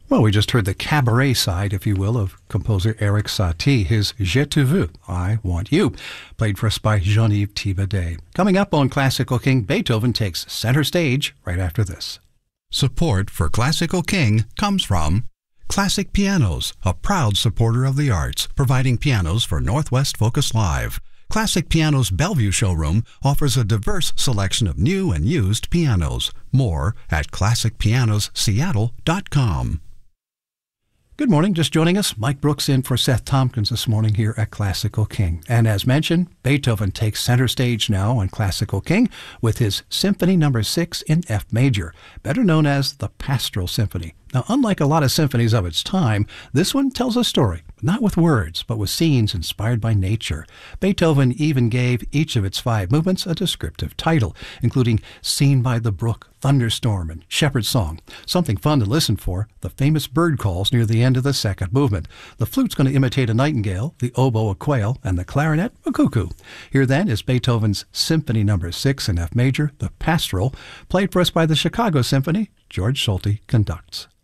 Well, we just heard the cabaret side, if you will, of composer Erik Satie, his Je te veux, I Want You, played for us by Jean-Yves Thibaudet. Coming up on Classical King, Beethoven takes center stage right after this. Support for Classical King comes from Classic Pianos, a proud supporter of the arts, providing pianos for Northwest Focus Live. Classic Pianos Bellevue showroom offers a diverse selection of new and used pianos. More at classicpianosseattle.com. Good morning. Just joining us, Mike Brooks in for Seth Tompkins this morning here at Classical King. And as mentioned, Beethoven takes center stage now on Classical King with his Symphony No. 6 in F major, better known as the Pastoral Symphony. Now, unlike a lot of symphonies of its time, this one tells a story, not with words, but with scenes inspired by nature. Beethoven even gave each of its 5 movements a descriptive title, including Scene by the Brook, Thunderstorm, and Shepherd's Song. Something fun to listen for, the famous bird calls near the end of the second movement. The flute's going to imitate a nightingale, the oboe a quail, and the clarinet a cuckoo. Here then is Beethoven's Symphony No. 6 in F major, the Pastoral, played for us by the Chicago Symphony. George Solti conducts.